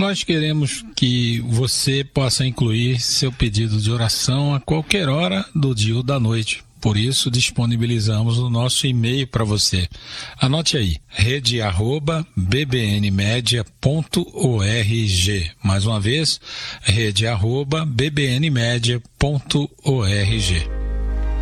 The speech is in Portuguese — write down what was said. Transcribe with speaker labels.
Speaker 1: Nós queremos que você possa incluir seu pedido de oração a qualquer hora do dia ou da noite. Por isso, disponibilizamos o nosso e-mail para você. Anote aí, rede@bbnmedia.org. Mais uma vez, rede@bbnmedia.org.